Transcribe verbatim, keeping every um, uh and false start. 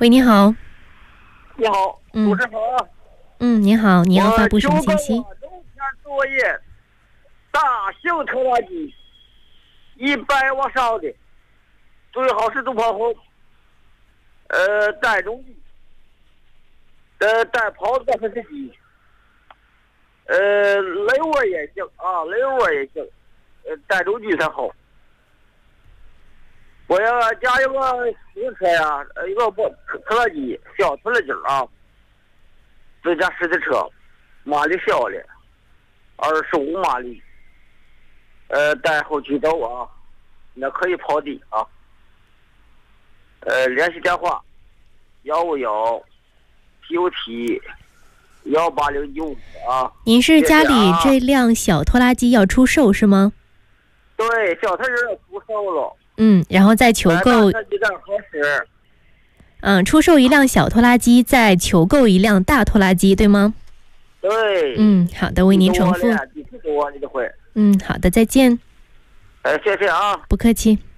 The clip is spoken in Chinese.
喂，你好。 你好，主持人好。 嗯，你好，你要发布什么信息？ 我求个农田作业，大型拖拉机，一百往上的，最好是东跑后，呃，带种机，呃，带跑的分析机，呃，雷沃也行啊，雷沃也行，呃，带种机才好。我要家有个新车呀，呃，一个不拖拉机，小拖拉机啊，自家式的车，马力小的，二十五马力，呃，带后驱斗啊，那可以跑的啊。呃，联系电话：幺五幺九七幺八零九啊。 您是家里这辆小拖拉机要出售是吗？ 对，小拖拉机出售了。 嗯，然后再求购。嗯，出售一辆小拖拉机，再求购一辆大拖拉机，对吗？ 对。 嗯，好的，为您重复。嗯，好的，再见。 哎，谢谢啊。 不客气。